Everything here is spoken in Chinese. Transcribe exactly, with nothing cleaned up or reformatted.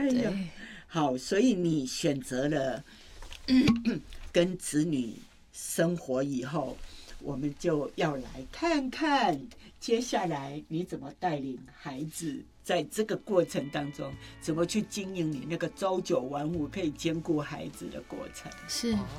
哎呀，好，所以你选择了跟子女生活以后，我们就要来看看接下来你怎么带领孩子，在这个过程当中怎么去经营你那个朝九晚五可以兼顾孩子的过程。 是